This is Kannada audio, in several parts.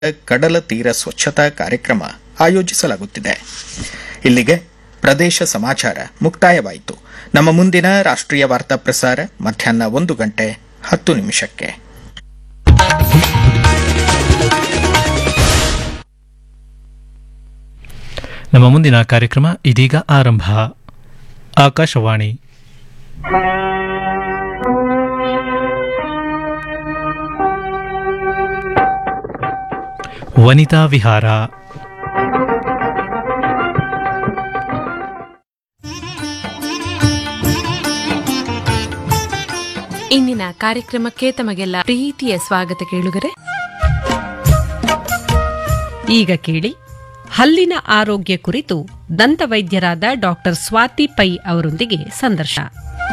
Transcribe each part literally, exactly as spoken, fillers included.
ಕಡಲ ತೀರ ಸ್ವಚ್ಛತಾ ಕಾರ್ಯಕ್ರಮ ಆಯೋಜಿಸಲಾಗುತ್ತಿದೆ. ಇಲ್ಲಿಗೆ ಪ್ರದೇಶ ಸಮಾಚಾರ ಮುಕ್ತಾಯವಾಯಿತು. ನಮ್ಮ ಮುಂದಿನ ರಾಷ್ಟ್ರೀಯ ವಾರ್ತಾ ಪ್ರಸಾರ ಮಧ್ಯಾಹ್ನ ಒಂದು ಗಂಟೆ ಹತ್ತು ನಿಮಿಷಕ್ಕೆ. ನಮ್ಮ ಮುಂದಿನ ಕಾರ್ಯಕ್ರಮ ಇದೀಗ ಆರಂಭ. ಆಕಾಶವಾಣಿ ವನಿತಾ ವಿಹಾರ. ಇಂದಿನ ಕಾರ್ಯಕ್ರಮಕ್ಕೆ ತಮಗೆಲ್ಲ ಪ್ರೀತಿಯ ಸ್ವಾಗತ ಕೇಳುಗರೆ. ಈಗ ಕೇಳಿ ಹಲ್ಲಿನ ಆರೋಗ್ಯ ಕುರಿತು ದಂತವೈದ್ಯರಾದ ಡಾಕ್ಟರ್ ಸ್ವಾತಿ ಪೈ ಅವರೊಂದಿಗೆ ಸಂದರ್ಶನ.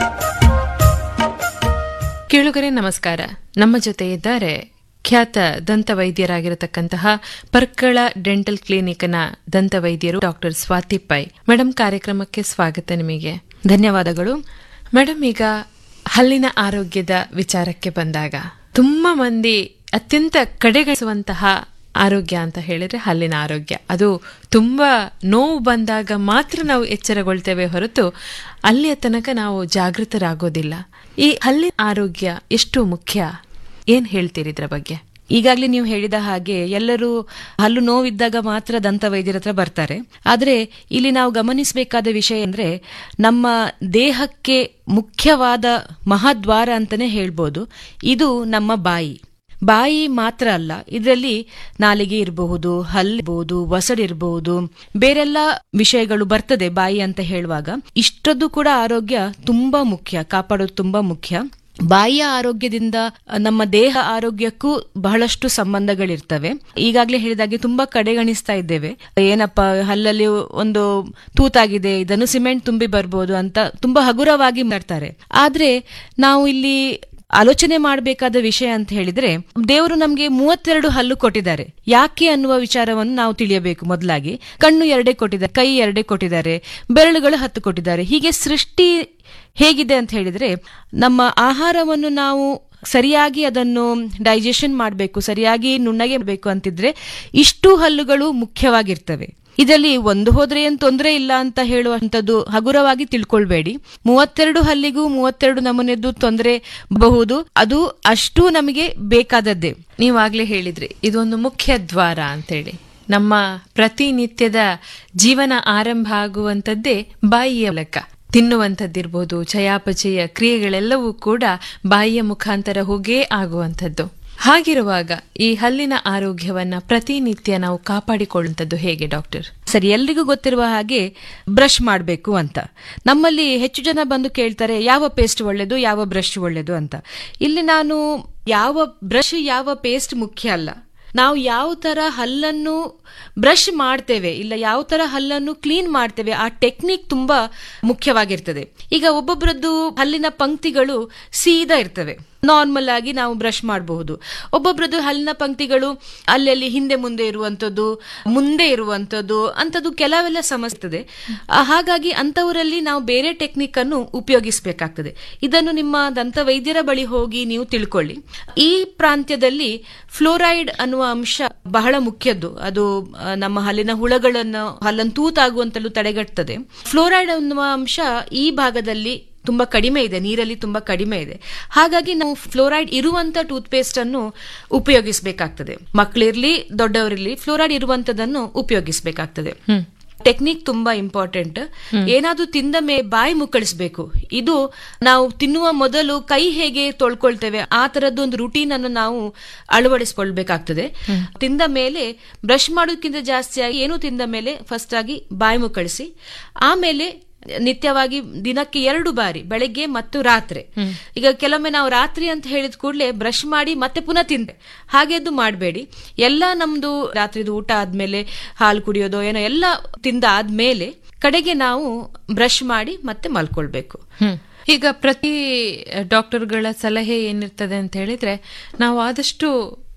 ಕೇಳುಗರೆ ನಮಸ್ಕಾರ. ನಮ್ಮ ಜೊತೆ ಇದ್ದಾರೆ ಖ್ಯಾತ ದಂತವೈದ್ಯರಾಗಿರತಕ್ಕಂತಹ Parkala dental ಕ್ಲಿನಿಕ್ನ ದಂತವೈದ್ಯರು doctor Swati pi. Madam, ಕಾರ್ಯಕ್ರಮಕ್ಕೆ ಸ್ವಾಗತ ನಿಮಗೆ. ಧನ್ಯವಾದಗಳು. ಮೇಡಮ್, ಈಗ ಹಲ್ಲಿನ ಆರೋಗ್ಯದ ವಿಚಾರಕ್ಕೆ ಬಂದಾಗ ತುಂಬಾ ಮಂದಿ ಅತ್ಯಂತ ಕಡೆಗಣಿಸುವಂತಹ ಆರೋಗ್ಯ ಅಂತ ಹೇಳಿದ್ರೆ ಹಲ್ಲಿನ ಆರೋಗ್ಯ. ಅದು ತುಂಬಾ ನೋವು ಬಂದಾಗ ಮಾತ್ರ ನಾವು ಎಚ್ಚರಗೊಳ್ತೇವೆ ಹೊರತು ಅಲ್ಲಿಯ ತನಕ ನಾವು ಜಾಗೃತರಾಗೋದಿಲ್ಲ. ಈ ಹಲ್ಲಿನ ಆರೋಗ್ಯ ಎಷ್ಟು ಮುಖ್ಯ, ಏನ್ ಹೇಳ್ತೀರಿ ಇದ್ರ ಬಗ್ಗೆ? ಈಗಾಗಲೇ ನೀವು ಹೇಳಿದ ಹಾಗೆ ಎಲ್ಲರೂ ಹಲ್ಲು ನೋವಿದ್ದಾಗ ಮಾತ್ರ ದಂತ ವೈದ್ಯರ ಹತ್ರ ಬರ್ತಾರೆ. ಆದರೆ ಇಲ್ಲಿ ನಾವು ಗಮನಿಸಬೇಕಾದ ವಿಷಯ ಅಂದ್ರೆ ನಮ್ಮ ದೇಹಕ್ಕೆ ಮುಖ್ಯವಾದ ಮಹಾದ್ವಾರ ಅಂತಾನೆ ಹೇಳ್ಬೋದು. ಇದು ನಮ್ಮ ಬಾಯಿ. ಬಾಯಿ ಮಾತ್ರ ಅಲ್ಲ, ಇದರಲ್ಲಿ ನಾಲಿಗೆ ಇರಬಹುದು, ಹಲ್ಲಿರಬಹುದು, ಒಸಡಿರಬಹುದು, ಬೇರೆಲ್ಲ ವಿಷಯಗಳು ಬರ್ತದೆ ಬಾಯಿ ಅಂತ ಹೇಳುವಾಗ. ಇಷ್ಟದ್ದು ಕೂಡ ಆರೋಗ್ಯ ತುಂಬಾ ಮುಖ್ಯ, ಕಾಪಾಡೋದು ತುಂಬಾ ಮುಖ್ಯ. ಬಾಯಿಯ ಆರೋಗ್ಯದಿಂದ ನಮ್ಮ ದೇಹ ಆರೋಗ್ಯಕ್ಕೂ ಬಹಳಷ್ಟು ಸಂಬಂಧಗಳಿರ್ತವೆ. ಈಗಾಗಲೇ ಹೇಳಿದಾಗೆ ತುಂಬಾ ಕಡೆಗಣಿಸ್ತಾ ಇದ್ದೇವೆ. ಏನಪ್ಪ ಹಲ್ಲಲ್ಲಿ ಒಂದು ತೂತಾಗಿದೆ, ಇದನ್ನು ಸಿಮೆಂಟ್ ತುಂಬಿ ಬರ್ಬೋದು ಅಂತ ತುಂಬಾ ಹಗುರವಾಗಿ ಮಾಡ್ತಾರೆ. ಆದ್ರೆ ನಾವು ಇಲ್ಲಿ ಆಲೋಚನೆ ಮಾಡಬೇಕಾದ ವಿಷಯ ಅಂತ ಹೇಳಿದ್ರೆ, ದೇವರು ನಮ್ಗೆ ಮೂವತ್ತೆರಡು ಹಲ್ಲು ಕೊಟ್ಟಿದ್ದಾರೆ. ಯಾಕೆ ಅನ್ನುವ ವಿಚಾರವನ್ನು ನಾವು ತಿಳಿಯಬೇಕು. ಮೊದಲಾಗಿ ಕಣ್ಣು ಎರಡೇ ಕೊಟ್ಟಿದ್ದಾರೆ, ಕೈ ಎರಡೇ ಕೊಟ್ಟಿದ್ದಾರೆ, ಬೆರಳುಗಳು ಹತ್ತು ಕೊಟ್ಟಿದ್ದಾರೆ. ಹೀಗೆ ಸೃಷ್ಟಿ ಹೇಗಿದೆ ಅಂತ ಹೇಳಿದ್ರೆ, ನಮ್ಮ ಆಹಾರವನ್ನು ನಾವು ಸರಿಯಾಗಿ ಅದನ್ನು ಡೈಜೆಷನ್ ಮಾಡಬೇಕು, ಸರಿಯಾಗಿ ನುಣ್ಣಗೆ ಮಾಡಬೇಕು ಅಂತಿದ್ರೆ ಇಷ್ಟು ಹಲ್ಲುಗಳು ಮುಖ್ಯವಾಗಿರ್ತವೆ. ಇದರಲ್ಲಿ ಒಂದು ಹೋದ್ರೆ ಏನ್ ತೊಂದರೆ ಇಲ್ಲ ಅಂತ ಹೇಳುವಂಥದ್ದು ಹಗುರವಾಗಿ ತಿಳ್ಕೊಳ್ಬೇಡಿ. ಮೂವತ್ತೆರಡು ಹಲ್ಲಿಗೂ ಮೂವತ್ತೆರಡು ನಮೂನೆದ್ದು ತೊಂದರೆ ಬಹುದು, ಅದು ಅಷ್ಟು ನಮಗೆ ಬೇಕಾದದ್ದೇ. ನೀವಾಗ್ಲೇ ಹೇಳಿದ್ರಿ ಇದೊಂದು ಮುಖ್ಯ ದ್ವಾರ ಅಂತೇಳಿ. ನಮ್ಮ ಪ್ರತಿನಿತ್ಯದ ಜೀವನ ಆರಂಭ ಆಗುವಂಥದ್ದೇ ಬಾಯಿಯ ಮೂಲಕ. ತಿನ್ನುವಂಥದ್ದಿರ್ಬೋದು, ಚಯಾಪಚಯ ಕ್ರಿಯೆಗಳೆಲ್ಲವೂ ಕೂಡ ಬಾಯಿಯ ಮುಖಾಂತರ ಹೋಗೇ ಆಗುವಂಥದ್ದು. ಹಾಗಿರುವಾಗ ಈ ಹಲ್ಲಿನ ಆರೋಗ್ಯವನ್ನ ಪ್ರತಿನಿತ್ಯ ನಾವು ಕಾಪಾಡಿಕೊಳ್ಳುವಂಥದ್ದು ಹೇಗೆ ಡಾಕ್ಟರ್? ಸರಿ, ಎಲ್ರಿಗೂ ಗೊತ್ತಿರುವ ಹಾಗೆ ಬ್ರಷ್ ಮಾಡಬೇಕು ಅಂತ. ನಮ್ಮಲ್ಲಿ ಹೆಚ್ಚು ಜನ ಬಂದು ಕೇಳ್ತಾರೆ, ಯಾವ ಪೇಸ್ಟ್ ಒಳ್ಳೇದು, ಯಾವ ಬ್ರಷ್ ಒಳ್ಳೇದು ಅಂತ. ಇಲ್ಲಿ ನಾನು ಯಾವ ಬ್ರಷ್ ಯಾವ ಪೇಸ್ಟ್ ಮುಖ್ಯ ಅಲ್ಲ, ನಾವು ಯಾವ ತರ ಹಲ್ಲನ್ನು ಬ್ರಷ್ ಮಾಡ್ತೇವೆ, ಇಲ್ಲ ಯಾವ ತರ ಹಲ್ಲನ್ನು ಕ್ಲೀನ್ ಮಾಡ್ತೇವೆ, ಆ ಟೆಕ್ನಿಕ್ ತುಂಬಾ ಮುಖ್ಯವಾಗಿರ್ತದೆ. ಈಗ ಒಬ್ಬೊಬ್ಬರದ್ದು ಹಲ್ಲಿನ ಪಂಕ್ತಿಗಳು ಸೀದಾ ಇರ್ತವೆ, ನಾರ್ಮಲ್ ಆಗಿ ನಾವು ಬ್ರಷ್ ಮಾಡಬಹುದು. ಒಬ್ಬೊಬ್ರದ್ದು ಹಲ್ಲಿನ ಪಂಕ್ತಿಗಳು ಅಲ್ಲಲ್ಲಿ ಹಿಂದೆ ಮುಂದೆ ಇರುವಂತದ್ದು, ಮುಂದೆ ಇರುವಂತದ್ದು ಅಂತದ್ದು ಕೆಲವೆಲ್ಲ ಸಮಸ್ಯೆ. ಹಾಗಾಗಿ ಅಂತವರಲ್ಲಿ ನಾವು ಬೇರೆ ಟೆಕ್ನಿಕ್ ಅನ್ನು ಉಪಯೋಗಿಸಬೇಕಾಗ್ತದೆ. ಇದನ್ನು ನಿಮ್ಮ ದಂತ ವೈದ್ಯರ ಬಳಿ ಹೋಗಿ ನೀವು ತಿಳ್ಕೊಳ್ಳಿ. ಈ ಪ್ರಾಂತ್ಯದಲ್ಲಿ ಫ್ಲೋರೈಡ್ ಅನ್ನುವ ಅಂಶ ಬಹಳ ಮುಖ್ಯದ್ದು. ಅದು ನಮ್ಮ ಹಲ್ಲಿನ ಹುಳಗಳನ್ನು, ಹಲ್ಲನ್ನು ತೂತಾಗುವಂತಲೂ ತಡೆಗಟ್ಟುತ್ತದೆ. ಫ್ಲೋರೈಡ್ ಅನ್ನುವ ಅಂಶ ಈ ಭಾಗದಲ್ಲಿ ತುಂಬಾ ಕಡಿಮೆ ಇದೆ, ನೀರಲ್ಲಿ ತುಂಬಾ ಕಡಿಮೆ ಇದೆ. ಹಾಗಾಗಿ ನಾವು ಫ್ಲೋರೈಡ್ ಇರುವಂತ ಟೂತ್ ಪೇಸ್ಟ್ ಅನ್ನು ಉಪಯೋಗಿಸಬೇಕಾಗ್ತದೆ. ಮಕ್ಕಳಿರ್ಲಿ ದೊಡ್ಡವರಿರ್ಲಿ ಫ್ಲೋರೈಡ್ ಇರುವಂತದನ್ನು ಉಪಯೋಗಿಸಬೇಕಾಗ್ತದೆ. ಟೆಕ್ನಿಕ್ ತುಂಬಾ ಇಂಪಾರ್ಟೆಂಟ್. ಏನಾದ್ರೂ ತಿಂದ ಮೇಲೆ ಬಾಯಿ ಮುಕ್ಕಳಿಸಬೇಕು. ಇದು ನಾವು ತಿನ್ನುವ ಮೊದಲು ಕೈ ಹೇಗೆ ತೊಳ್ಕೊಳ್ತೇವೆ ಆ ತರದ್ದು ಒಂದು ರುಟೀನ್ ಅನ್ನು ನಾವು ಅಳವಡಿಸಿಕೊಳ್ಬೇಕಾಗ್ತದೆ. ತಿಂದ ಮೇಲೆ ಬ್ರಷ್ ಮಾಡೋದಕ್ಕಿಂತ ಜಾಸ್ತಿಯಾಗಿ ಏನು ತಿಂದ ಮೇಲೆ ಫಸ್ಟ್ ಆಗಿ ಬಾಯಿ ಮುಕ್ಕಳಿಸಿ, ಆಮೇಲೆ ನಿತ್ಯವಾಗಿ ದಿನಕ್ಕೆ ಎರಡು ಬಾರಿ, ಬೆಳಗ್ಗೆ ಮತ್ತು ರಾತ್ರಿ. ಈಗ ಕೆಲವೊಮ್ಮೆ ನಾವು ರಾತ್ರಿ ಅಂತ ಹೇಳಿದ ಕೂಡಲೇ ಬ್ರಷ್ ಮಾಡಿ ಮತ್ತೆ ಪುನಃ ತಿಂದೆ, ಹಾಗೆದ್ದು ಮಾಡಬೇಡಿ. ಎಲ್ಲ ನಮ್ದು ರಾತ್ರಿದು ಊಟ ಆದ್ಮೇಲೆ ಹಾಲು ಕುಡಿಯೋದು ಏನೋ ಎಲ್ಲ ತಿಂದ ಆದ್ಮೇಲೆ ಕಡೆಗೆ ನಾವು ಬ್ರಷ್ ಮಾಡಿ ಮತ್ತೆ ಮಲ್ಕೊಳ್ಬೇಕು. ಈಗ ಪ್ರತಿ ಡಾಕ್ಟರ್ಗಳ ಸಲಹೆ ಏನಿರ್ತದೆ ಅಂತ ಹೇಳಿದ್ರೆ, ನಾವು ಆದಷ್ಟು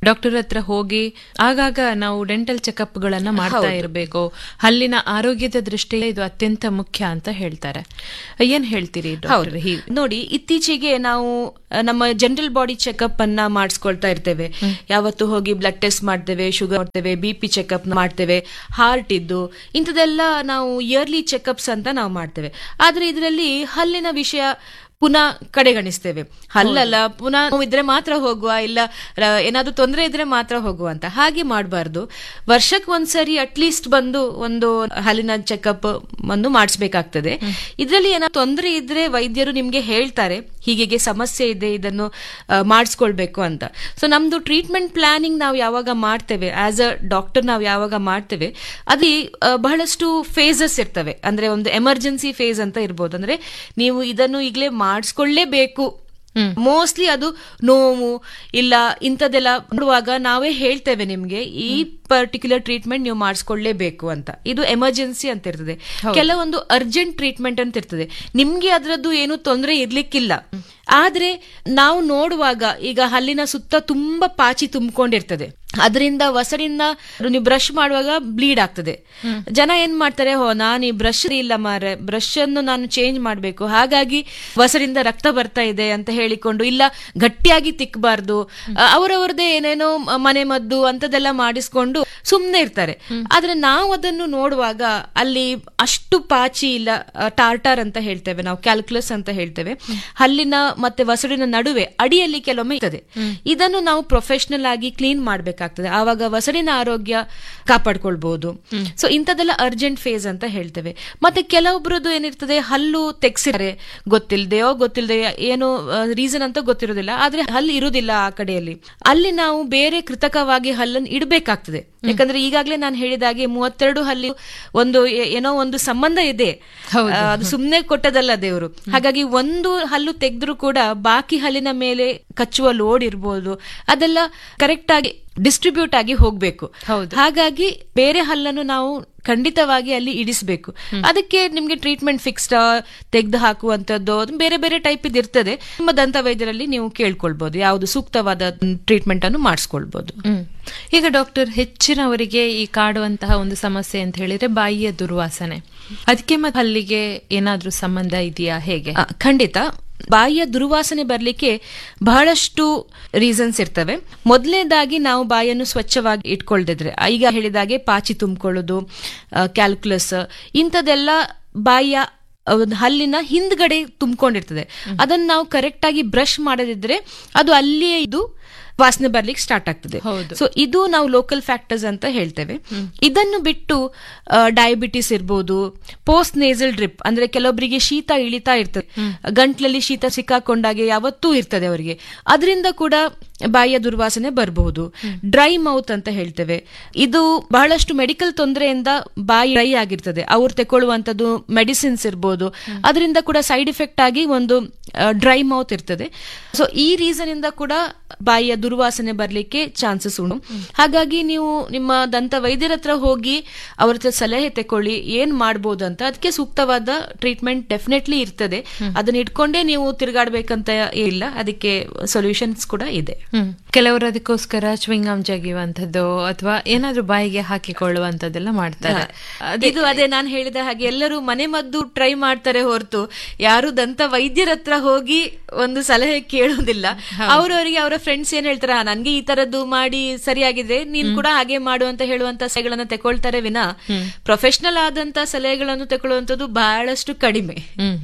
ಡಾಕ್ಟರ್ ಹತ್ರ ಹೋಗಿ ಆಗಾಗ ನಾವು ಡೆಂಟಲ್ ಚೆಕಪ್ ಗಳನ್ನ ಮಾಡ್ತಾ ಇರಬೇಕು. ಹಲ್ಲಿನ ಆರೋಗ್ಯದ ದೃಷ್ಟಿಯಿಂದ ಇದು ಅತ್ಯಂತ ಮುಖ್ಯ ಅಂತ ಹೇಳ್ತಾರೆ. ಏನ್ ಹೇಳ್ತೀರಿ ಡಾಕ್ಟರ್? ನೋಡಿ, ಇತ್ತೀಚೆಗೆ ನಾವು ನಮ್ಮ ಜನರಲ್ ಬಾಡಿ ಚೆಕಪ್ ಅನ್ನ ಮಾಡಿಸ್ಕೊಳ್ತಾ ಇರ್ತೇವೆ. ಯಾವತ್ತು ಹೋಗಿ ಬ್ಲಡ್ ಟೆಸ್ಟ್ ಮಾಡ್ತೇವೆ, ಶುಗರ್ ಮಾಡ್ತೇವೆ, ಬಿ ಪಿ ಚೆಕಪ್ ಮಾಡ್ತೇವೆ, ಹಾರ್ಟ್ ಇದ್ದು ಇಂಥದೆಲ್ಲ ನಾವು ಇಯರ್ಲಿ ಚೆಕಪ್ಸ್ ಅಂತ ನಾವು ಮಾಡ್ತೇವೆ. ಆದ್ರೆ ಇದರಲ್ಲಿ ಹಲ್ಲಿನ ವಿಷಯ ಪುನಃ ಕಡೆಗಣಿಸ್ತೇವೆ. ಹಲ್ಲಲ್ಲ, ಪುನಃ ಇದ್ರೆ ಮಾತ್ರ ಹೋಗುವ, ಇಲ್ಲ ಏನಾದ್ರು ತೊಂದರೆ ಇದ್ರೆ ಮಾತ್ರ ಹೋಗುವ ಅಂತ. ಹಾಗೆ ಮಾಡಬಾರ್ದು. ವರ್ಷಕ್ಕೆ ಒಂದ್ಸರಿ ಅಟ್ಲೀಸ್ಟ್ ಬಂದು ಒಂದು ಹಲ್ಲಿನ ಚೆಕಪ್ ಒಂದು ಮಾಡಿಸ್ಬೇಕಾಗ್ತದೆ. ಇದರಲ್ಲಿ ಏನಾದ್ರು ತೊಂದರೆ ಇದ್ರೆ ವೈದ್ಯರು ನಿಮ್ಗೆ ಹೇಳ್ತಾರೆ, ಹೀಗೆ ಸಮಸ್ಯೆ ಇದೆ, ಇದನ್ನು ಮಾಡಿಸ್ಕೊಳ್ಬೇಕು ಅಂತ. ಸೊ ನಮ್ದು ಟ್ರೀಟ್ಮೆಂಟ್ ಪ್ಲಾನಿಂಗ್ ನಾವು ಯಾವಾಗ ಮಾಡ್ತೇವೆ, ಆಸ್ ಅ ಡಾಕ್ಟರ್ ನಾವು ಯಾವಾಗ ಮಾಡ್ತೇವೆ, ಅಲ್ಲಿ ಬಹಳಷ್ಟು ಫೇಸಸ್ ಇರ್ತವೆ. ಅಂದ್ರೆ ಒಂದು ಎಮರ್ಜೆನ್ಸಿ ಫೇಸ್ ಅಂತ ಇರ್ಬೋದು. ಅಂದ್ರೆ ನೀವು ಇದನ್ನು ಈಗಲೇ ಮಾಡಿಸ್ಕೊಳ್ಳೇಬೇಕು. ಮೋಸ್ಟ್ಲಿ ಅದು ನೋವು ಇಲ್ಲ ಇಂಥದ್ದೆಲ್ಲ ನೋಡುವಾಗ ನಾವೇ ಹೇಳ್ತೇವೆ ನಿಮ್ಗೆ ಈ ಪರ್ಟಿಕ್ಯುಲರ್ ಟ್ರೀಟ್ಮೆಂಟ್ ನೀವು ಮಾಡಿಸ್ಕೊಳ್ಳೇಬೇಕು ಅಂತ. ಇದು ಎಮರ್ಜೆನ್ಸಿ ಅಂತ ಇರ್ತದೆ. ಕೆಲವೊಂದು ಅರ್ಜೆಂಟ್ ಟ್ರೀಟ್ಮೆಂಟ್ ಅಂತ ಇರ್ತದೆ. ನಿಮ್ಗೆ ಅದರದ್ದು ಏನು ತೊಂದರೆ ಇರ್ಲಿಕ್ಕಿಲ್ಲ, ಆದ್ರೆ ನಾವು ನೋಡುವಾಗ ಈಗ ಹಲ್ಲಿನ ಸುತ್ತ ತುಂಬಾ ಪಾಚಿ ತುಂಬಿಕೊಂಡಿರ್ತದೆ, ಅದರಿಂದ ವಸಡಿಂದ ನೀವು ಬ್ರಷ್ ಮಾಡುವಾಗ ಬ್ಲೀಡ್ ಆಗ್ತದೆ. ಜನ ಏನ್ ಮಾಡ್ತಾರೆ, ಹೋ ನಾನು ಈ ಬ್ರಷ್ ಇಲ್ಲ ಮಾರೆ, ಬ್ರಷ್ ಅನ್ನು ನಾನು ಚೇಂಜ್ ಮಾಡ್ಬೇಕು, ಹಾಗಾಗಿ ವಸಡಿಂದ ರಕ್ತ ಬರ್ತಾ ಇದೆ ಅಂತ ಹೇಳಿಕೊಂಡು, ಇಲ್ಲ ಗಟ್ಟಿಯಾಗಿ ತಿಕ್ಕಬಾರ್ದು, ಅವರವರದೇ ಏನೇನೋ ಮನೆ ಮದ್ದು ಅಂತದೆಲ್ಲ ಮಾಡಿಸ್ಕೊಂಡು ಸುಮ್ನೆ ಇರ್ತಾರೆ. ಆದ್ರೆ ನಾವು ಅದನ್ನು ನೋಡುವಾಗ ಅಲ್ಲಿ ಅಷ್ಟು ಪಾಚಿ ಇಲ್ಲ, ಟಾರ್ಟಾರ್ ಅಂತ ಹೇಳ್ತೇವೆ ನಾವು, ಕ್ಯಾಲ್ಕುಲಸ್ ಅಂತ ಹೇಳ್ತೇವೆ, ಹಲ್ಲಿನ ಮತ್ತೆ ವಸಡಿನ ನಡುವೆ ಅಡಿಯಲ್ಲಿ ಕೆಲವೊಮ್ಮೆ ಇರ್ತದೆ. ಇದನ್ನು ನಾವು ಪ್ರೊಫೆಷನಲ್ ಆಗಿ ಕ್ಲೀನ್ ಮಾಡ್ಬೇಕಾಗ್ತದೆ. ಆವಾಗ ವಸಡಿನ ಆರೋಗ್ಯ ಕಾಪಾಡ್ಕೊಳ್ಬಹುದು. ಸೊ ಇಂಥದೆಲ್ಲ ಅರ್ಜೆಂಟ್ ಫೇಸ್ ಅಂತ ಹೇಳ್ತೇವೆ. ಮತ್ತೆ ಕೆಲವೊಬ್ರದ್ದು ಏನಿರ್ತದೆ, ಹಲ್ಲು ತೆಗ್ಸಿದ್ದಾರೆ ಗೊತ್ತಿಲ್ದೆಯೋ ಗೊತ್ತಿಲ್ದೆ ಏನೋ ರೀಸನ್ ಅಂತ ಗೊತ್ತಿರೋದಿಲ್ಲ, ಆದ್ರೆ ಹಲ್ಲು ಇರುವುದಿಲ್ಲ ಆ ಕಡೆಯಲ್ಲಿ, ಅಲ್ಲಿ ನಾವು ಬೇರೆ ಕೃತಕವಾಗಿ ಹಲ್ಲನ್ನು ಇಡಬೇಕಾಗ್ತದೆ. ಯಾಕಂದ್ರೆ ಈಗಾಗಲೇ ನಾನು ಹೇಳಿದಾಗೆ ಮೂವತ್ತೆರಡು ಹಲ್ಲಿ ಒಂದು ಏನೋ ಒಂದು ಸಂಬಂಧ ಇದೆ, ಅದು ಸುಮ್ನೆ ಕೊಟ್ಟದಲ್ಲ ದೇವರು. ಹಾಗಾಗಿ ಒಂದು ಹಲ್ಲು ತೆಗೆದ್ರು ಕೂಡ ಬಾಕಿ ಹಲ್ಲಿನ ಮೇಲೆ ಕಚ್ಚುವ ಲೋಡ್ ಇರ್ಬೋದು, ಅದೆಲ್ಲ ಕರೆಕ್ಟ್ ಆಗಿ ಡಿಸ್ಟ್ರಿಬ್ಯೂಟ್ ಆಗಿ ಹೋಗ್ಬೇಕು. ಹಾಗಾಗಿ ಬೇರೆ ಹಲ್ಲನ್ನು ನಾವು ಖಂಡಿತವಾಗಿ ಅಲ್ಲಿ ಇಡಿಸಬೇಕು. ಅದಕ್ಕೆ ನಿಮ್ಗೆ ಟ್ರೀಟ್ಮೆಂಟ್ ಫಿಕ್ಸ್ಡ್ ತೆಗೆದು ಹಾಕುವಂತದ್ದು ಬೇರೆ ಬೇರೆ ಟೈಪ್ ಇದು ಇರ್ತದೆ. ನಿಮ್ಮ ದಂತ ವೈದ್ಯರಲ್ಲಿ ನೀವು ಕೇಳ್ಕೊಳ್ಬಹುದು, ಯಾವುದು ಸೂಕ್ತವಾದ ಟ್ರೀಟ್ಮೆಂಟ್ ಅನ್ನು ಮಾಡಿಸ್ಕೊಳ್ಬಹುದು. ಈಗ ಡಾಕ್ಟರ್, ಹೆಚ್ಚಿನವರಿಗೆ ಈ ಕಾಡುವಂತಹ ಒಂದು ಸಮಸ್ಯೆ ಅಂತ ಹೇಳಿದ್ರೆ ಬಾಯಿಯ ದುರ್ವಾಸನೆ, ಅದಕ್ಕೆ ಮತ್ತೆ ಹಲ್ಲಿಗೆ ಏನಾದ್ರೂ ಸಂಬಂಧ ಇದೆಯಾ, ಹೇಗೆ? ಖಂಡಿತ. ಬಾಯಿಯ ದುರ್ವಾಸನೆ ಬರ್ಲಿಕ್ಕೆ ಬಹಳಷ್ಟು ರೀಸನ್ಸ್ ಇರ್ತವೆ. ಮೊದಲನೇದಾಗಿ ನಾವು ಬಾಯನ್ನು ಸ್ವಚ್ಛವಾಗಿ ಇಟ್ಕೊಳ್ದಿದ್ರೆ, ಈಗ ಹೇಳಿದಾಗೆ ಪಾಚಿ ತುಂಬಿಕೊಳ್ಳೋದು, ಕ್ಯಾಲ್ಕುಲಸ್ ಇಂಥದೆಲ್ಲ ಬಾಯಿಯ ಒಂದು ಹಲ್ಲಿನ ಹಿಂದ್ಗಡೆ ತುಂಬಿಕೊಂಡಿರ್ತದೆ. ಅದನ್ನ ನಾವು ಕರೆಕ್ಟ್ ಆಗಿ ಬ್ರಷ್ ಮಾಡದಿದ್ರೆ ಅದು ಅಲ್ಲಿಯೇ ಇದು ವಾಸನೆ ಬರ್ಲಿಕ್ಕೆ ಸ್ಟಾರ್ಟ್ ಆಗ್ತದೆ. ಸೊ ಇದು ನಾವು ಲೋಕಲ್ ಫ್ಯಾಕ್ಟರ್ಸ್ ಅಂತ ಹೇಳ್ತೇವೆ. ಇದನ್ನು ಬಿಟ್ಟು ಡಯಾಬಿಟಿಸ್ ಇರ್ಬೋದು, ಪೋಸ್ಟ್ ನೇಸಲ್ ಡ್ರಿಪ್ ಅಂದ್ರೆ ಕೆಲವೊಬ್ಬರಿಗೆ ಶೀತ ಇಳಿತಾ ಇರ್ತದೆ, ಗಂಟ್ಲಲ್ಲಿ ಶೀತ ಸಿಕ್ಕಾಕೊಂಡಾಗೆ ಯಾವತ್ತೂ ಇರ್ತದೆ ಅವರಿಗೆ, ಅದರಿಂದ ಕೂಡ ಬಾಯಿಯ ದುರ್ವಾಸನೆ ಬರಬಹುದು. ಡ್ರೈ ಮೌತ್ ಅಂತ ಹೇಳ್ತೇವೆ, ಇದು ಬಹಳಷ್ಟು ಮೆಡಿಕಲ್ ತೊಂದರೆಯಿಂದ ಬಾಯಿ ಡ್ರೈ ಆಗಿರ್ತದೆ, ಅವ್ರು ತಗೊಳ್ಳುವಂತದ್ದು ಮೆಡಿಸಿನ್ಸ್ ಇರ್ಬೋದು, ಅದರಿಂದ ಕೂಡ ಸೈಡ್ ಎಫೆಕ್ಟ್ ಆಗಿ ಒಂದು ಡ್ರೈ ಮೌತ್ ಇರ್ತದೆ. ಸೊ ಈ ರೀಸನ್ ಇಂದ ಕೂಡ ಬಾಯಿಯ ದುರ್ವಾಸನೆ ಬರ್ಲಿಕ್ಕೆ ಚಾನ್ಸಸ್ ಉಂಟು. ಹಾಗಾಗಿ ನೀವು ನಿಮ್ಮ ದಂತ ವೈದ್ಯರ ಹತ್ರ ಹೋಗಿ ಅವ್ರ ಹತ್ರ ಸಲಹೆ ತಕೊಳ್ಳಿ, ಏನ್ ಮಾಡ್ಬೋದು ಅಂತ. ಅದಕ್ಕೆ ಸೂಕ್ತವಾದ ಟ್ರೀಟ್ಮೆಂಟ್ ಡೆಫಿನೆಟ್ಲಿ ಇರ್ತದೆ. ಅದನ್ನ ಇಟ್ಕೊಂಡೇ ನೀವು ತಿರುಗಾಡ್ಬೇಕಂತ ಇಲ್ಲ, ಅದಕ್ಕೆ ಸೊಲ್ಯೂಷನ್ಸ್ ಕೂಡ ಇದೆ. ಕೆಲವರು ಅದಕ್ಕೋಸ್ಕರ ಚ್ವಿಂಗಮ್ ಜಗಿಯುವಂಥದ್ದು ಅಥವಾ ಏನಾದ್ರೂ ಬಾಯಿಗೆ ಹಾಕಿಕೊಳ್ಳುವಂತದ್ದೆಲ್ಲ ಮಾಡ್ತಾರೆ. ಇದು ಅದೇ ನಾನು ಹೇಳಿದ ಹಾಗೆ ಎಲ್ಲರೂ ಮನೆ ಮದ್ದು ಟ್ರೈ ಮಾಡ್ತಾರೆ ಹೊರತು ಯಾರು ದಂತ ವೈದ್ಯರ ಹತ್ರ ಹೋಗಿ ಒಂದು ಸಲಹೆ ಕೇಳೋದಿಲ್ಲ. ಅವ್ರವರಿಗೆ ಅವರ ಫ್ರೆಂಡ್ಸ್ ಏನ್ ಹೇಳ್ತಾರ, ನನ್ಗೆ ಈ ತರದ್ದು ಮಾಡಿ ಸರಿಯಾಗಿದೆ, ನೀನ್ ಕೂಡ ಹಾಗೆ ಮಾಡು ಅಂತ ಹೇಳುವಂತ ಸಲಹೆಗಳನ್ನ ತಗೊಳ್ತಾರೆ ವಿನ ಪ್ರೊಫೆಷನಲ್ ಆದಂತ ಸಲಹೆಗಳನ್ನು ತಗೊಳ್ಳುವಂತದ್ದು ಬಹಳಷ್ಟು ಕಡಿಮೆ.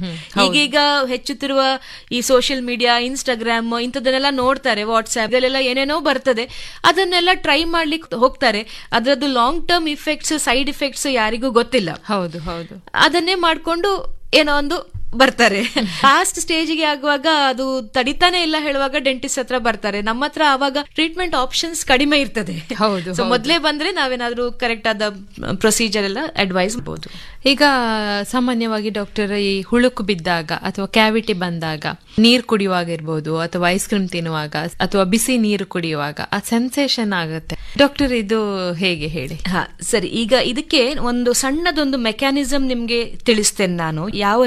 ಈಗೀಗ ಹೆಚ್ಚುತ್ತಿರುವ ಈ ಸೋಷಿಯಲ್ ಮೀಡಿಯಾ, ಇನ್ಸ್ಟಾಗ್ರಾಮ್ ಇಂಥದನ್ನೆಲ್ಲ ನೋಡ್ತಾರೆ, ವಾಟ್ಸ್ಆಪ್ ಇದೆಲ್ಲ ಏನೇನೋ ಬರ್ತದೆ, ಅದನ್ನೆಲ್ಲ ಟ್ರೈ ಮಾಡ್ಲಿಕ್ಕೆ ಹೋಗ್ತಾರೆ. ಅದರದ್ದು long term effects, side effects ಯಾರಿಗೂ ಗೊತ್ತಿಲ್ಲ. ಹೌದು ಹೌದು ಅದನ್ನೇ ಮಾಡ್ಕೊಂಡು ಏನೋ ಒಂದು ಬರ್ತಾರೆ. ಲಾಸ್ಟ್ ಸ್ಟೇಜ್ಗೆ ಆಗುವಾಗ ಅದು ತಡಿತಾನೆ ಇಲ್ಲ ಹೇಳುವಾಗ ಡೆಂಟಿಸ್ಟ್ ಹತ್ರ ಬರ್ತಾರೆ. ನಮ್ಮ ಹತ್ರ ಆವಾಗ ಟ್ರೀಟ್ಮೆಂಟ್ ಆಪ್ಷನ್ಸ್ ಕಡಿಮೆ ಇರ್ತದೆ. ಹೌದು, ಸೊ ಮೊದಲೇ ಬಂದ್ರೆ ನಾವೇನಾದ್ರೂ ಕರೆಕ್ಟ್ ಆದ ಪ್ರೊಸೀಜರ್ ಎಲ್ಲ ಅಡ್ವೈಸ್ ಮಾಡಬಹುದು. ಈಗ ಸಾಮಾನ್ಯವಾಗಿ ಡಾಕ್ಟರ್, ಈ ಹುಳುಕು ಬಿದ್ದಾಗ ಅಥವಾ ಕ್ಯಾವಿಟಿ ಬಂದಾಗ ನೀರು ಕುಡಿಯುವಾಗ ಇರ್ಬೋದು, ಅಥವಾ ಐಸ್ ಕ್ರೀಮ್ ತಿನ್ನುವಾಗ ಅಥವಾ ಬಿಸಿ ನೀರು ಕುಡಿಯುವಾಗ ಆ ಸೆನ್ಸೇಷನ್ ಆಗುತ್ತೆ ಡಾಕ್ಟರ್, ಇದು ಹೇಗೆ ಹೇಳಿ? ಹಾ ಸರಿ, ಈಗ ಇದಕ್ಕೆ ಒಂದು ಸಣ್ಣದೊಂದು ಮೆಕ್ಯಾನಿಸಮ್ ನಿಮ್ಗೆ ತಿಳಿಸ್ತೇನೆ ನಾನು, ಯಾವ ರೀಸನ್ ಇಂದ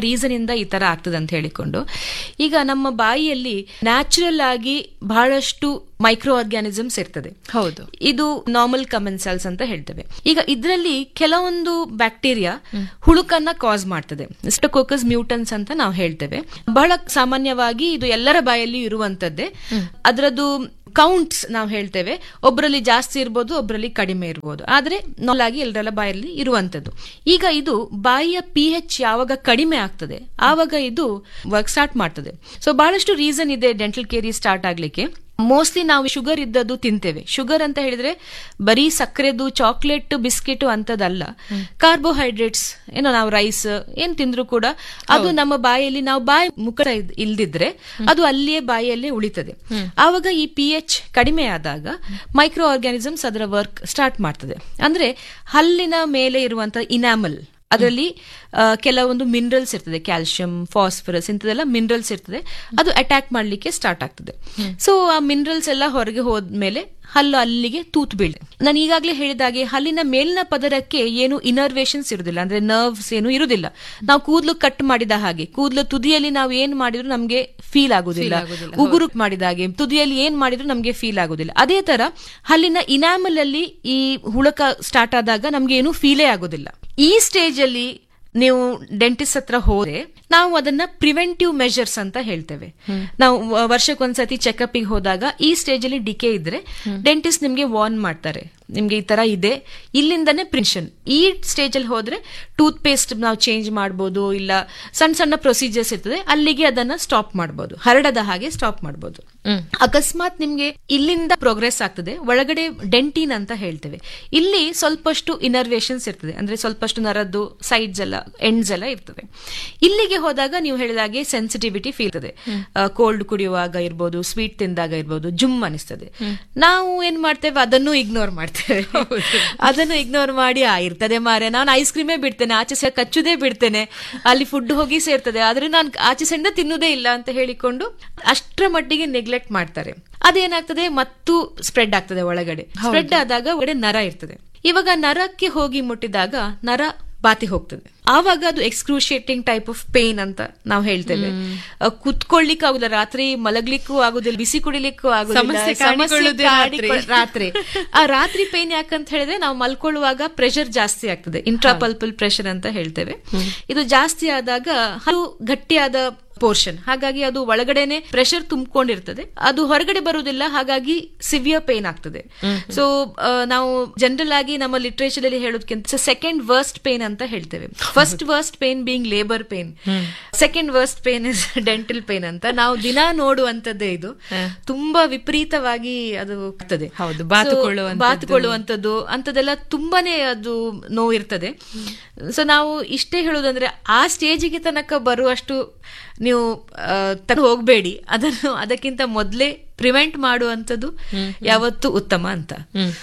ಇಂದ ಈ ತರ ಆಗ್ತದೆ ಅಂತ ಹೇಳಿಕೊಂಡು, ಈಗ ನಮ್ಮ ಬಾಯಿಯಲ್ಲಿ ನ್ಯಾಚುರಲ್ ಆಗಿ ಬಹಳಷ್ಟು ಮೈಕ್ರೋ ಆರ್ಗ್ಯಾನಿಸಮ್ಸ್ ಇರ್ತದೆ. ಹೌದು, ಇದು ನಾರ್ಮಲ್ ಕಮೆನ್ಸಲ್ಸ್ ಅಂತ ಹೇಳ್ತೇವೆ. ಈಗ ಇದರಲ್ಲಿ ಕೆಲವೊಂದು ಬ್ಯಾಕ್ಟೀರಿಯಾ ಹುಳುಕನ್ನ ಕಾಸ್ ಮಾಡ್ತದೆ, ಸ್ಟೆಫಿಲೋಕೋಕಸ್ ಮ್ಯೂಟನ್ಸ್ ಅಂತ ನಾವು ಹೇಳ್ತೇವೆ. ಬಹಳ ಸಾಮಾನ್ಯವಾಗಿ ಇದು ಎಲ್ಲರ ಬಾಯಲ್ಲಿ ಇರುವಂತದ್ದೇ. ಅದರದ್ದು ಕೌಂಟ್ಸ್ ನಾವು ಹೇಳ್ತೇವೆ, ಒಬ್ಬರಲ್ಲಿ ಜಾಸ್ತಿ ಇರ್ಬೋದು, ಒಬ್ಬರಲ್ಲಿ ಕಡಿಮೆ ಇರ್ಬೋದು, ಆದ್ರೆ ನಾರ್ಮಲ್ ಆಗಿ ಎಲ್ಲರ ಬಾಯಲ್ಲಿ ಇರುವಂತದ್ದು. ಈಗ ಇದು ಬಾಯಿಯ ಪಿ ಎಚ್ ಯಾವಾಗ ಕಡಿಮೆ ಆಗ್ತದೆ ಆವಾಗ ಇದು ವರ್ಕ್ ಸ್ಟಾರ್ಟ್ ಮಾಡ್ತದೆ. ಸೊ ಬಹಳಷ್ಟು ರೀಸನ್ ಇದೆ ಡೆಂಟಲ್ ಕೇರಿ ಸ್ಟಾರ್ಟ್ ಆಗ್ಲಿಕ್ಕೆ. ಮೋಸ್ಟ್ಲಿ ನಾವು ಶುಗರ್ ಇದ್ದದ್ದು ತಿಂತೇವೆ. ಶುಗರ್ ಅಂತ ಹೇಳಿದ್ರೆ ಬರೀ ಸಕ್ಕರೆದು ಚಾಕ್ಲೇಟ್ ಬಿಸ್ಕೆಟ್ ಅಂತದಲ್ಲ, ಕಾರ್ಬೋಹೈಡ್ರೇಟ್ಸ್ ಏನೋ ನಾವು ರೈಸ್ ಏನ್ ತಿಂದ್ರು ಕೂಡ ಅದು ನಮ್ಮ ಬಾಯಲ್ಲಿ ನಾವು ಬಾಯಿ ಮುಖ ಇಲ್ದಿದ್ರೆ ಅದು ಅಲ್ಲಿಯೇ ಬಾಯಿಯಲ್ಲೇ ಉಳಿತದೆ. ಆವಾಗ ಈ ಪಿ ಎಚ್ ಕಡಿಮೆ ಆದಾಗ ಮೈಕ್ರೋ ಆರ್ಗ್ಯಾನಿಸಮ್ಸ್ ಅದರ ವರ್ಕ್ ಸ್ಟಾರ್ಟ್ ಮಾಡ್ತದೆ. ಅಂದ್ರೆ ಹಲ್ಲಿನ ಮೇಲೆ ಇರುವಂತಹ ಇನಾಮಲ್, ಅದರಲ್ಲಿ ಕೆಲವೊಂದು ಮಿನರಲ್ಸ್ ಇರ್ತದೆ, ಕ್ಯಾಲ್ಸಿಯಂ, ಫಾಸ್ಫರಸ್ ಇಂಥದೆಲ್ಲ ಮಿನರಲ್ಸ್ ಇರ್ತದೆ, ಅದು ಅಟ್ಯಾಕ್ ಮಾಡ್ಲಿಕ್ಕೆ ಸ್ಟಾರ್ಟ್ ಆಗ್ತದೆ. ಸೊ ಆ ಮಿನರಲ್ಸ್ ಎಲ್ಲ ಹೊರಗೆ ಹೋದ್ಮೇಲೆ ಹಲ್ಲು ಅಲ್ಲಿಗೆ ತೂತು ಬೀಳ್ತದೆ. ನಾನು ಈಗಾಗಲೇ ಹೇಳಿದಾಗೆ ಹಲ್ಲಿನ ಮೇಲಿನ ಪದರಕ್ಕೆ ಏನು ಇನರ್ವೇಷನ್ಸ್ ಇರುದಿಲ್ಲ, ಅಂದ್ರೆ ನರ್ವ್ಸ್ ಏನು ಇರುದಿಲ್ಲ. ನಾವು ಕೂದಲು ಕಟ್ ಮಾಡಿದ ಹಾಗೆ ಕೂದಲು ತುದಿಯಲ್ಲಿ ನಾವು ಏನ್ ಮಾಡಿದ್ರು ನಮ್ಗೆ ಫೀಲ್ ಆಗುದಿಲ್ಲ, ಉಗುರು ಮಾಡಿದ ಹಾಗೆ ತುದಿಯಲ್ಲಿ ಏನ್ ಮಾಡಿದ್ರು ನಮ್ಗೆ ಫೀಲ್ ಆಗುದಿಲ್ಲ. ಅದೇ ತರ ಹಲ್ಲಿನ ಇನಾಮಲ್ ಅಲ್ಲಿ ಈ ಹುಳಕ ಸ್ಟಾರ್ಟ್ ಆದಾಗ ನಮ್ಗೆ ಏನು ಫೀಲೇ ಆಗುದಿಲ್ಲ. ಈ ಸ್ಟೇಜ್ ಅಲ್ಲಿ ನೀವು ಡೆಂಟಿಸ್ಟ್ ಹತ್ರ ಹೋದ್ರೆ ನಾವು ಅದನ್ನ ಪ್ರಿವೆಂಟಿವ್ ಮೆಷರ್ಸ್ ಅಂತ ಹೇಳ್ತೇವೆ. ನಾವು ವರ್ಷಕ್ಕೊಂದ್ಸತಿ ಚೆಕಪ್ ಗೆ ಹೋದಾಗ ಈ ಸ್ಟೇಜ್ ಅಲ್ಲಿ ಡಿಕೆ ಇದ್ರೆ ಡೆಂಟಿಸ್ಟ್ ನಿಮ್ಗೆ ವಾರ್ನ್ ಮಾಡ್ತಾರೆ, ನಿಮ್ಗೆ ಈ ತರ ಇದೆ, ಇಲ್ಲಿಂದಾನೆ ಪ್ರಿವೆನ್ಷನ್. ಈ ಸ್ಟೇಜ್ ಅಲ್ಲಿ ಹೋದ್ರೆ ಟೂತ್ ಪೇಸ್ಟ್ ನಾವು ಚೇಂಜ್ ಮಾಡಬಹುದು, ಇಲ್ಲ ಸಣ್ಣ ಸಣ್ಣ ಪ್ರೊಸೀಜರ್ಸ್ ಇರ್ತದೆ, ಅಲ್ಲಿಗೆ ಅದನ್ನ ಸ್ಟಾಪ್ ಮಾಡಬಹುದು, ಹರಡದ ಹಾಗೆ ಸ್ಟಾಪ್ ಮಾಡಬಹುದು. ಅಕಸ್ಮಾತ್ ನಿಮ್ಗೆ ಇಲ್ಲಿಂದ ಪ್ರೋಗ್ರೆಸ್ ಆಗ್ತದೆ, ಒಳಗಡೆ ಡೆಂಟಿನ್ ಅಂತ ಹೇಳ್ತೇವೆ, ಇಲ್ಲಿ ಸ್ವಲ್ಪಷ್ಟು ಇನರ್ವೇಷನ್ಸ್ ಇರ್ತದೆ, ಅಂದ್ರೆ ಸ್ವಲ್ಪಷ್ಟು ನರದ್ದು ಸೈಡ್ಸ್ ಎಲ್ಲ ಎಂಡ್ಸ್ ಎಲ್ಲ ಇರ್ತದೆ. ಇಲ್ಲಿಗೆ ಹೋದಾಗ ನೀವು ಹೇಳಿದಾಗೆ ಸೆನ್ಸಿಟಿವಿಟಿ ಫೀಲ್ ಇರ್ತದೆ, ಕೋಲ್ಡ್ ಕುಡಿಯುವಾಗ ಇರ್ಬೋದು, ಸ್ವೀಟ್ ತಿಂದಾಗ ಇರ್ಬೋದು, ಜುಮ್ ಅನಿಸ್ತದೆ. ನಾವು ಏನ್ ಮಾಡ್ತೇವೆ, ಅದನ್ನು ಇಗ್ನೋರ್ ಮಾಡ್ತೇವೆ. ಅದನ್ನು ಇಗ್ನೋರ್ ಮಾಡಿ ಆ ಇರ್ತದೆ ಮಾರೆ, ನಾನು ಐಸ್ ಕ್ರೀಮೇ ಬಿಡ್ತೇನೆ, ಆಚೆ ಸಹ ಕಚ್ಚುದೇ ಬಿಡ್ತೇನೆ, ಅಲ್ಲಿ ಫುಡ್ ಹೋಗಿ ಸೇರ್ತದೆ, ಆದ್ರೆ ನಾನು ಆಚೆ ಸೆಂಡ ತಿನ್ನುವುದೇ ಇಲ್ಲ ಅಂತ ಹೇಳಿಕೊಂಡು ಅಷ್ಟರ ಮಟ್ಟಿಗೆ ನೆಗ್ಲೆಕ್ಟ್ ಮಾಡ್ತಾರೆ. ಅದೇನಾಗ್ತದೆ, ಮತ್ತು ಸ್ಪ್ರೆಡ್ ಆಗ್ತದೆ ಒಳಗಡೆ. ಸ್ಪ್ರೆಡ್ ಆದಾಗ ಒಳಗಡೆ ನರ ಇರ್ತದೆ. ಇವಾಗ ನರಕ್ಕೆ ಹೋಗಿ ಮುಟ್ಟಿದಾಗ ನರ ಬಾತಿ ಹೋಗ್ತದೆ. ಆವಾಗ ಅದು ಎಕ್ಸ್ಕ್ರೂಷಿಯೇಟಿಂಗ್ ಟೈಪ್ ಆಫ್ ಪೇನ್ ಅಂತ ನಾವು ಹೇಳ್ತೇವೆ. ಕುತ್ಕೊಳ್ಳಿಕ್ಕೂ ಆಗುದಿಲ್ಲ, ರಾತ್ರಿ ಮಲಗ್ಲಿಕ್ಕೂ ಆಗುದಿಲ್ಲ, ಬಿಸಿ ಕುಡಿಲಿಕ್ಕೂ ಆಗುದಿಲ್ಲ, ರಾತ್ರಿ ಆ ರಾತ್ರಿ ಪೇನ್ ಯಾಕಂತ ಹೇಳಿದ್ರೆ ನಾವು ಮಲ್ಕೊಳ್ಳುವಾಗ ಪ್ರೆಷರ್ ಜಾಸ್ತಿ ಆಗ್ತದೆ, ಇಂಟ್ರಾಪಲ್ಪಲ್ ಪ್ರೆಷರ್ ಅಂತ ಹೇಳ್ತೇವೆ. ಇದು ಜಾಸ್ತಿ ಆದಾಗ ಹಲ್ಲು ಗಟ್ಟಿಯಾದ ಪೋರ್ಷನ್, ಹಾಗಾಗಿ ಅದು ಒಳಗಡೆನೆ ಪ್ರೆಷರ್ ತುಂಬಿಕೊಂಡಿರ್ತದೆ, ಅದು ಹೊರಗಡೆ ಬರುವುದಿಲ್ಲ, ಹಾಗಾಗಿ ಸಿವಿಯರ್ ಪೇನ್ ಆಗ್ತದೆ. ಸೊ ನಾವು ಜನರಲ್ ಆಗಿ ನಮ್ಮ ಲಿಟ್ರೇಚರ್ ಅಲ್ಲಿ ಹೇಳೋದಕ್ಕಿಂತ ಸೆಕೆಂಡ್ ವರ್ಸ್ಟ್ ಪೇನ್ ಅಂತ ಹೇಳ್ತೇವೆ. First worst pain being labour pain, second worst pain is dental pain ಅಂತ ನಾವು ದಿನ ನೋಡುವಂತದ್ದೇ. ಇದು ತುಂಬಾ ವಿಪರೀತವಾಗಿ ಅದು ಆಗ್ತದೆ. ಹೌದು, ಬಾತುಕೊಳ್ಳುವಂಥದ್ದು ಅಂತದೆಲ್ಲ ತುಂಬಾನೇ ಅದು ನೋವು ಇರ್ತದೆ. ಸೊ ನಾವು ಇಷ್ಟೇ ಹೇಳುದಂದ್ರೆ ಆ ಸ್ಟೇಜಿಗೆ ತನಕ ಬರುವಷ್ಟು ನೀವು ತಗೊಂಡು ಹೋಗ್ಬೇಡಿ, ಅದನ್ನು ಅದಕ್ಕಿಂತ ಮೊದಲೇ ಪ್ರಿವೆಂಟ್ ಮಾಡುವಂಥದ್ದು ಯಾವತ್ತೂ ಉತ್ತಮ ಅಂತ.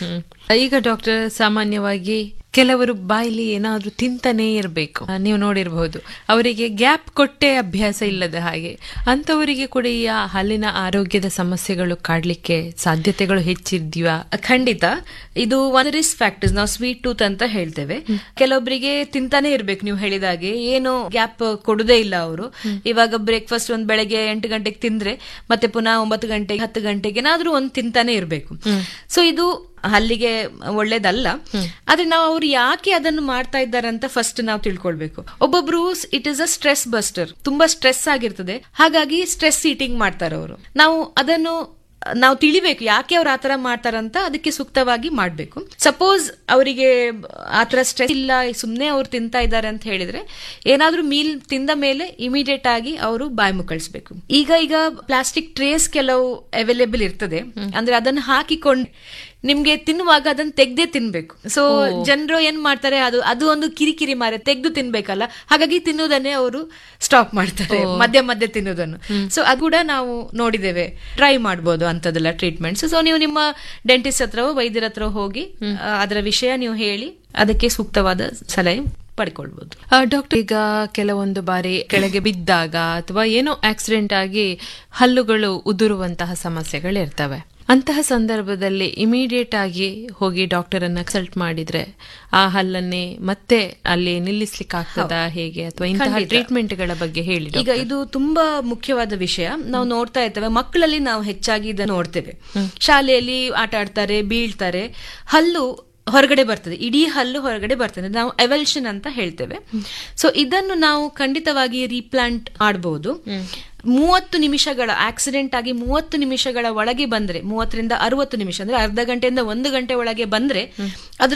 ಈಗ ಡಾಕ್ಟರ್, ಸಾಮಾನ್ಯವಾಗಿ ಕೆಲವರು ಬಾಯಿಲಿ ಏನಾದ್ರೂ ತಿಂತಾನೆ ಇರಬೇಕು, ನೀವು ನೋಡಿರಬಹುದು, ಅವರಿಗೆ ಗ್ಯಾಪ್ ಕೊಟ್ಟೆ ಅಭ್ಯಾಸ ಇಲ್ಲದ ಹಾಗೆ, ಅಂತವರಿಗೆ ಕೂಡ ಈ ಹಲ್ಲಿನ ಆರೋಗ್ಯದ ಸಮಸ್ಯೆಗಳು ಕಾಡ್ಲಿಕ್ಕೆ ಸಾಧ್ಯತೆಗಳು ಹೆಚ್ಚಿದ್ಯಾ? ಖಂಡಿತ. ಇದು ಒನ್ ರಿಸ್ಕ್ ಫ್ಯಾಕ್ಟರ್ಸ್, ನಾವು ಸ್ವೀಟ್ ಟೂತ್ ಅಂತ ಹೇಳ್ತೇವೆ. ಕೆಲವೊಬ್ಬರಿಗೆ ತಿಂತಾನೆ ಇರ್ಬೇಕು, ನೀವು ಹೇಳಿದಾಗೆ ಏನು ಗ್ಯಾಪ್ ಕೊಡುದೇ ಇಲ್ಲ ಅವರು. ಇವಾಗ ಬ್ರೇಕ್ಫಾಸ್ಟ್ ಒಂದ್ ಬೆಳಗ್ಗೆ ಎಂಟು ಗಂಟೆಗೆ ತಿಂದ್ರೆ ಮತ್ತೆ ಪುನಃ ಒಂಬತ್ತು ಗಂಟೆಗೆ ಹತ್ತು ಗಂಟೆಗೆ ಏನಾದ್ರೂ ಒಂದ್ ತಿಂತಾನೆ ಇರ್ಬೇಕು. ಸೊ ಇದು ಹಲ್ಲಿಗೆ ಒಳ್ಳೇದಲ್ಲ. ಆದ್ರೆ ನಾವು ಅವ್ರು ಯಾಕೆ ಅದನ್ನು ಮಾಡ್ತಾ ಇದ್ದಾರೆ ಅಂತ ಫಸ್ಟ್ ನಾವು ತಿಳ್ಕೊಳ್ಬೇಕು. ಒಬ್ಬೊಬ್ರು it is a stress buster, ತುಂಬಾ ಸ್ಟ್ರೆಸ್ ಆಗಿರ್ತದೆ, ಹಾಗಾಗಿ ಸ್ಟ್ರೆಸ್ ಈಟಿಂಗ್ ಮಾಡ್ತಾರೆ ಅವರು. ನಾವು ಅದನ್ನು ನಾವು ತಿಳಿಬೇಕು ಯಾಕೆ ಅವ್ರು ಆತರ ಮಾಡ್ತಾರಂತ, ಅದಕ್ಕೆ ಸೂಕ್ತವಾಗಿ ಮಾಡ್ಬೇಕು. ಸಪೋಸ್ ಅವರಿಗೆ ಆತರ ಸ್ಟ್ರೆಸ್ ಇಲ್ಲ, ಸುಮ್ನೆ ಅವ್ರು ತಿಂತಾ ಇದ್ದಾರೆ ಅಂತ ಹೇಳಿದ್ರೆ ಏನಾದ್ರೂ ಮೀಲ್ ತಿಂದ ಮೇಲೆ ಇಮಿಡಿಯೇಟ್ ಆಗಿ ಅವರು ಬಾಯಿ ಮುಕ್ಕಳಿಸ್ಬೇಕು. ಈಗ ಈಗ ಪ್ಲಾಸ್ಟಿಕ್ ಟ್ರೇಸ್ ಕೆಲವು ಅವೈಲೇಬಲ್ ಇರ್ತದೆ, ಅಂದ್ರೆ ಅದನ್ನ ಹಾಕಿಕೊಂಡು ನಿಮ್ಗೆ ತಿನ್ನುವಾಗ ಅದನ್ನ ತೆಗ್ದೇ ತಿನ್ಬೇಕು. ಸೊ ಜನರು ಏನ್ ಮಾಡ್ತಾರೆ, ಅದು ಅದು ಒಂದು ಕಿರಿಕಿರಿ ಮಾರೆ, ತೆಗ್ದು ತಿನ್ಬೇಕಲ್ಲ, ಹಾಗಾಗಿ ತಿನ್ನುವುದನ್ನೇ ಅವರು ಸ್ಟಾಪ್ ಮಾಡ್ತಾರೆ, ಮಧ್ಯ ಮಧ್ಯ ತಿನ್ನುವುದನ್ನು. ಸೊ ಅದು ಕೂಡ ನಾವು ನೋಡಿದ್ದೇವೆ, ಟ್ರೈ ಮಾಡ್ಬೋದು ಅಂತದೆಲ್ಲ ಟ್ರೀಟ್ಮೆಂಟ್ಸ್. ಸೊ ನೀವು ನಿಮ್ಮ ಡೆಂಟಿಸ್ಟ್ ಹತ್ರ, ವೈದ್ಯರ ಹತ್ರ ಹೋಗಿ ಅದರ ವಿಷಯ ನೀವು ಹೇಳಿ ಅದಕ್ಕೆ ಸೂಕ್ತವಾದ ಸಲಹೆ ಪಡ್ಕೊಳ್ಬಹುದು. ಡಾಕ್ಟರ್, ಈಗ ಕೆಲವೊಂದು ಬಾರಿ ಕೆಳಗೆ ಬಿದ್ದಾಗ ಅಥವಾ ಏನೋ ಆಕ್ಸಿಡೆಂಟ್ ಆಗಿ ಹಲ್ಲುಗಳು ಉದುರುವಂತಹ ಸಮಸ್ಯೆಗಳಿರ್ತವೆ. ಅಂತಹ ಸಂದರ್ಭದಲ್ಲಿ ಇಮಿಡಿಯೇಟ್ ಆಗಿ ಹೋಗಿ ಡಾಕ್ಟರ್ ಅನ್ನ ಕನ್ಸಲ್ಟ್ ಮಾಡಿದ್ರೆ ಆ ಹಲ್ಲನ್ನೇ ಮತ್ತೆ ಅಲ್ಲಿ ನಿಲ್ಲಿಸ್ಲಿಕ್ಕೆ ಆಗ್ತದಾ ಹೇಗೆ, ಅಥವಾ ಇಂತಹ ಟ್ರೀಟ್ಮೆಂಟ್ ಗಳ ಬಗ್ಗೆ ಹೇಳಿ. ಈಗ ಇದು ತುಂಬಾ ಮುಖ್ಯವಾದ ವಿಷಯ. ನಾವು ನೋಡ್ತಾ ಇರ್ತೇವೆ, ಮಕ್ಕಳಲ್ಲಿ ನಾವು ಹೆಚ್ಚಾಗಿ ಇದನ್ನು ನೋಡ್ತೇವೆ. ಶಾಲೆಯಲ್ಲಿ ಆಟ ಆಡ್ತಾರೆ, ಬೀಳ್ತಾರೆ, ಹಲ್ಲು ಹೊರಗಡೆ ಬರ್ತದೆ, ಇಡೀ ಹಲ್ಲು ಹೊರಗಡೆ ಬರ್ತದೆ, ನಾವು ಎವಲ್ಯೂಷನ್ ಅಂತ ಹೇಳ್ತೇವೆ. ಸೊ ಇದನ್ನು ನಾವು ಖಂಡಿತವಾಗಿ ರೀಪ್ಲಾಂಟ್ ಮಾಡಬಹುದು. ಮೂವತ್ತು ನಿಮಿಷಗಳ ಆಕ್ಸಿಡೆಂಟ್ ಆಗಿ ಮೂವತ್ತು ನಿಮಿಷಗಳ ಒಳಗೆ ಬಂದ್ರೆ, ಮೂವತ್ತರಿಂದ ಅರವತ್ತು ನಿಮಿಷ ಅಂದ್ರೆ ಅರ್ಧ ಗಂಟೆಯಿಂದ ಒಂದು ಗಂಟೆ ಒಳಗೆ ಬಂದ್ರೆ ಅದರ